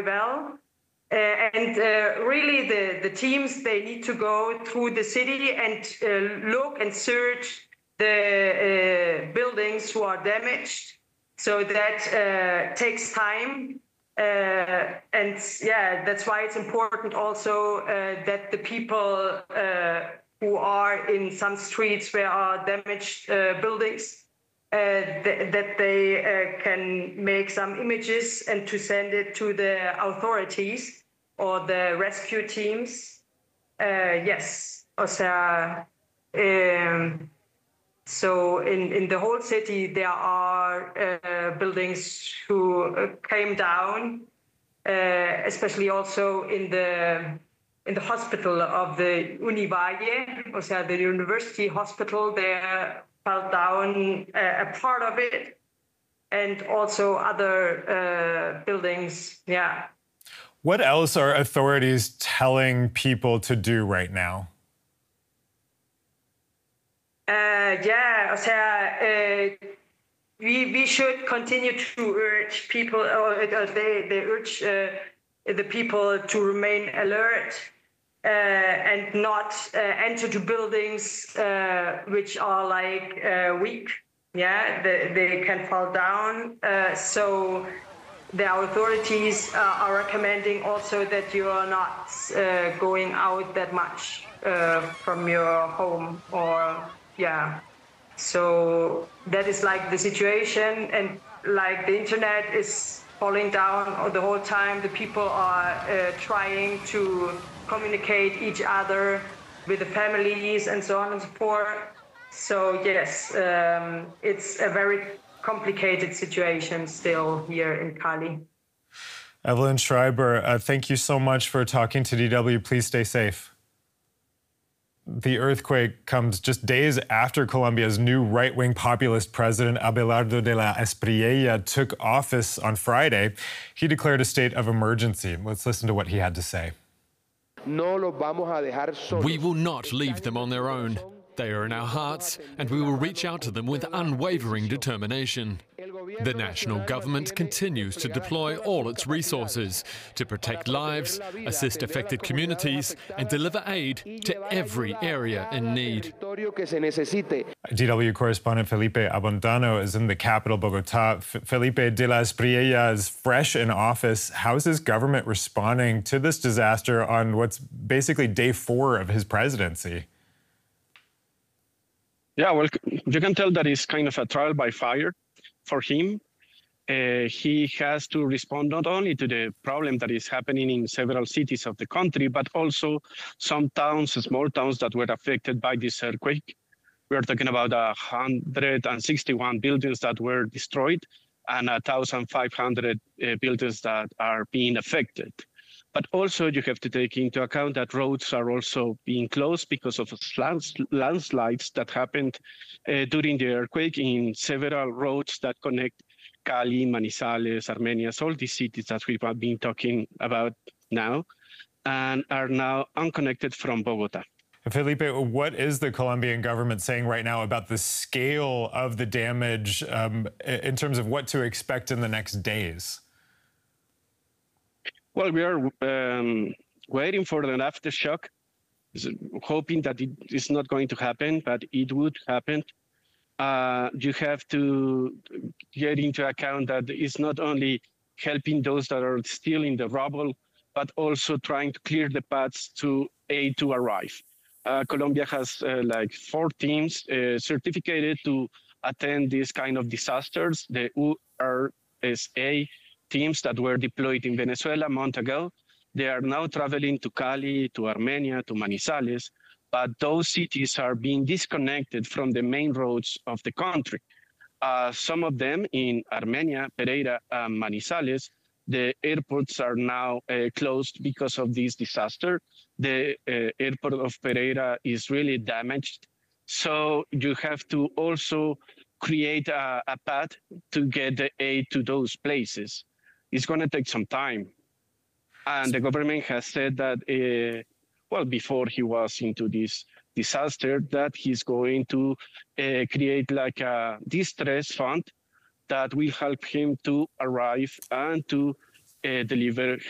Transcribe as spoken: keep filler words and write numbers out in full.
very well. Uh, and uh, really, the, the teams, they need to go through the city and uh, look and search the uh, buildings who are damaged. So that uh, takes time. Uh, and yeah, that's why it's important also uh, that the people uh, who are in some streets where are damaged uh, buildings, uh, th- that they uh, can make some images and to send it to the authorities or the rescue teams. Uh, yes, o sea, um, so in, in the whole city, there are uh, buildings who uh, came down, uh, especially also in the in the hospital of the Univalle, o sea, the university hospital. There fell down uh, a part of it, and also other uh, buildings. Yeah. What else are authorities telling people to do right now? Uh, yeah, o sea, uh, we we should continue to urge people, or uh, they they urge uh, the people to remain alert uh, and not uh, enter to buildings uh, which are like uh, weak. Yeah, they, they can fall down. Uh, so the authorities uh, are recommending also that you are not uh, going out that much uh, from your home or yeah. So that is like the situation, and like the internet is falling down the whole time. The people are uh, trying to communicate each other with the families and so on and so forth. So yes, um, it's a very complicated situation still here in Cali. Evelyn Schreiber, uh, thank you so much for talking to D W. Please stay safe. The earthquake comes just days after Colombia's new right-wing populist president, Abelardo de la Espriella, took office on Friday. He declared a state of emergency. Let's listen to what he had to say. We will not leave them on their own. They are in our hearts, and we will reach out to them with unwavering determination. The national government continues to deploy all its resources to protect lives, assist affected communities, and deliver aid to every area in need. D W correspondent Felipe Abondano is in the capital, Bogota. F- Felipe, de la Espriella is fresh in office. How is his government responding to this disaster on what's basically day four of his presidency? Yeah, well, you can tell that it's kind of a trial by fire for him. Uh, he has to respond not only to the problem that is happening in several cities of the country, but also some towns, small towns that were affected by this earthquake. We are talking about one hundred sixty-one buildings that were destroyed and one thousand five hundred uh, buildings that are being affected. But also you have to take into account that roads are also being closed because of landslides that happened uh, during the earthquake in several roads that connect Cali, Manizales, Armenias, all these cities that we have been talking about now, and are now unconnected from Bogota. Felipe, what is the Colombian government saying right now about the scale of the damage um, in terms of what to expect in the next days? Well, we are um, waiting for an aftershock, hoping that it is not going to happen, but it would happen. Uh, you have to get into account that it's not only helping those that are still in the rubble, but also trying to clear the paths to aid to arrive. Uh, Colombia has uh, like four teams uh, certificated to attend these kind of disasters. The U R S A teams that were deployed in Venezuela a month ago, they are now traveling to Cali, to Armenia, to Manizales, but those cities are being disconnected from the main roads of the country. Uh, some of them in Armenia, Pereira, and Manizales, the airports are now uh, closed because of this disaster. The uh, airport of Pereira is really damaged. So you have to also create a, a path to get the aid to those places. It's going to take some time. And the government has said that, uh, well, before he was into this disaster, that he's going to uh, create like a distress fund that will help him to arrive and to uh, deliver